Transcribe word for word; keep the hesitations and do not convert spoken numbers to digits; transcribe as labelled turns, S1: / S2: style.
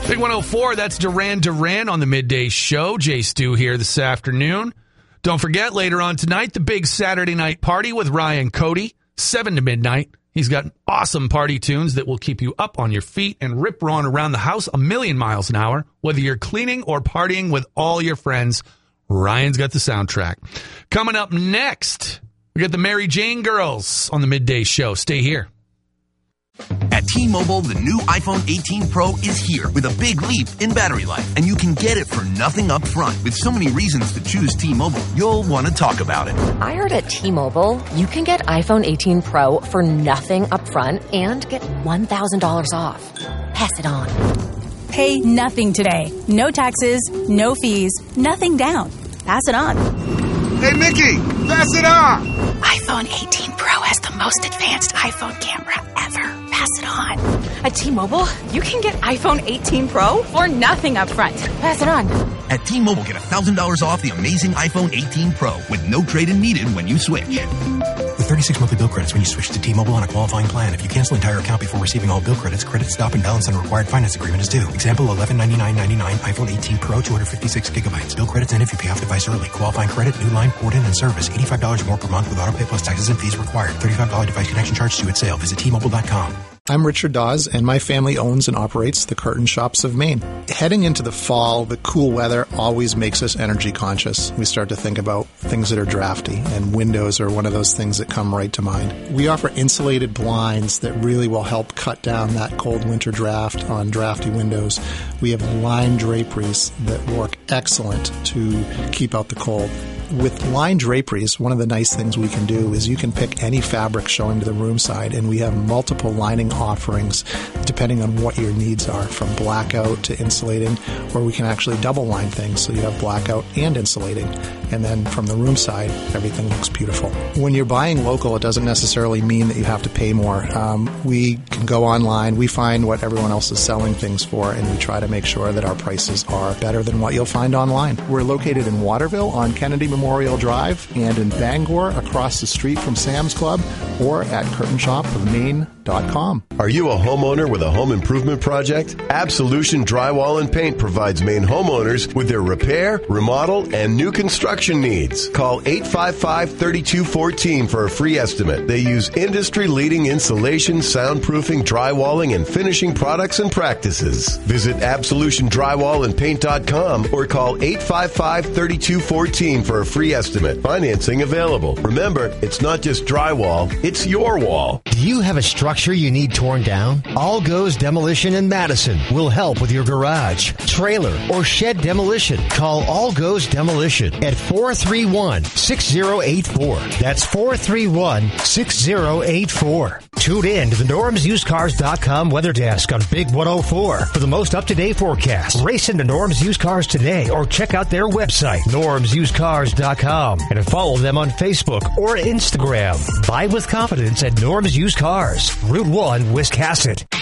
S1: Big one oh four, that's Duran Duran on the Midday Show. Jay Stu here this afternoon. Don't forget, later on tonight, the big Saturday night party with Ryan Cody, seven to midnight. He's got awesome party tunes that will keep you up on your feet and rip roaring around the house a million miles an hour. Whether you're cleaning or partying with all your friends, Ryan's got the soundtrack. Coming up next, we got the Mary Jane Girls on the Midday Show. Stay here.
S2: At T-Mobile, the new iPhone eighteen Pro is here with a big leap in battery life, and you can get it for nothing up front. With so many reasons to choose T-Mobile, you'll want to talk about it.
S3: I heard at T-Mobile, you can get iPhone eighteen Pro for nothing up front and get one thousand dollars off. Pass it on.
S4: Pay nothing today. No taxes, no fees, nothing down. Pass it on.
S5: Hey, Mickey, pass it on.
S4: iPhone eighteen Pro has the most advanced iPhone camera ever. Pass it on.
S3: At T-Mobile, you can get iPhone eighteen Pro
S4: For nothing up front.
S3: Pass it on.
S2: At T-Mobile, get one thousand dollars off the amazing iPhone eighteen Pro with no trade-in needed when you switch.
S6: With thirty-six monthly bill credits when you switch to T-Mobile on a qualifying plan. If you cancel entire account before receiving all bill credits, credit stop and balance on a required finance agreement is due. Example, eleven ninety-nine ninety-nine, iPhone eighteen Pro, two hundred fifty-six gigabytes. Bill credits end if you pay off device early. Qualifying credit, new line, port in, and service. eighty-five dollars more per month with auto pay plus taxes and fees required. thirty-five dollars device connection charge due at sale. Visit T Mobile dot com.
S7: I'm Richard Dawes, and my family owns and operates the Curtain Shops of Maine. Heading into the fall, the cool weather always makes us energy conscious. We start to think about things that are drafty, and windows are one of those things that come right to mind. We offer insulated blinds that really will help cut down that cold winter draft on drafty windows. We have line draperies that work excellent to keep out the cold. With line draperies, one of the nice things we can do is you can pick any fabric showing to the room side, and we have multiple lining offerings depending on what your needs are, from blackout to insulating, or we can actually double line things so you have blackout and insulating. And then from the room side, everything looks beautiful. When you're buying local, it doesn't necessarily mean that you have to pay more. Um, we can go online, we find what everyone else is selling things for, and we try to make sure that our prices are better than what you'll find online. We're located in Waterville on Kennedy Memorial Drive, and in Bangor across the street from Sam's Club, or at curtain shop of maine dot com.
S8: Are you a homeowner with a home improvement project? Absolution Drywall and Paint provides Maine homeowners with their repair, remodel, and new construction needs. Call eight five five, three two one four for a free estimate. They use industry-leading insulation, soundproofing, drywalling, and finishing products and practices. Visit absolution drywall and paint dot com or call eight five five, three two one four for a free estimate. Financing available. Remember, it's not just drywall, it's your wall.
S9: Do you have a structure you need torn down? All Goes Demolition in Madison will help with your garage, trailer, or shed demolition. Call All Goes Demolition at four three one, six zero eight four. That's four three one, six zero eight four. Tune in to the Norms Used Cars dot com weather desk on Big one oh four for the most up-to-date forecast. Race into Norms Used Cars today or check out their website, Norms Used Cars dot com, and follow them on Facebook or Instagram. Buy with confidence at Norms Used Cars, Route one, Wiscasset.